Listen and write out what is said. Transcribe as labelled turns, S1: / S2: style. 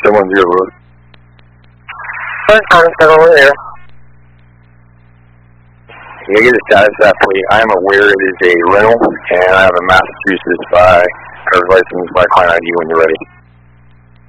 S1: 710.
S2: First time, 710.
S1: Yeah, get the status of that plate. I am aware it is a rental, and I have a Massachusetts driver's license by client ID when you're ready.